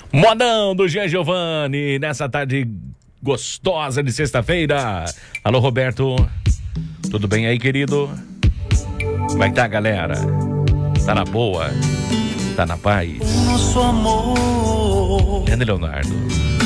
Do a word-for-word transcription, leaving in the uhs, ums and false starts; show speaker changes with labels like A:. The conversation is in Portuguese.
A: Modão do Jean Giovanni, nessa tarde gostosa de sexta-feira. Alô, Roberto. Tudo bem aí, querido? Como é que tá, galera? Tá na boa? Tá na paz?
B: Nosso amor.
A: Grande Leonardo.